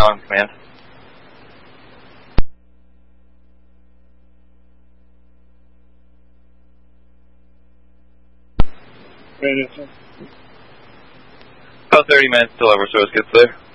on command. Radio check. About 30 minutes till Eversource gets there.